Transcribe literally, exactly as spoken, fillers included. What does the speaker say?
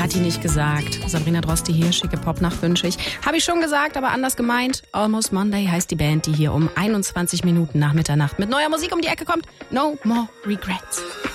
Hat die nicht gesagt. Sabrina Drosti hier, schicke Popnacht wünsche ich. Habe ich schon gesagt, aber anders gemeint. Almost Monday heißt die Band, die hier um einundzwanzig Minuten nach Mitternacht mit neuer Musik um die Ecke kommt. No More Regrets.